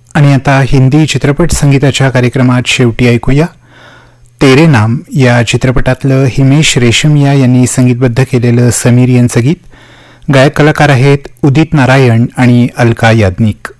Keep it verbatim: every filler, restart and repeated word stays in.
आणि आता हिंदी चित्रपट संगीताच्या कार्यक्रमात शेवटी ऐकूया तेरे नाम या चित्रपटातलं हिमेश रेशमिया यांनी संगीतबद्ध केलेलं समीर यांचं गीत. गायक कलाकार आहेत उदित नारायण आणि अलका याज्ञिक.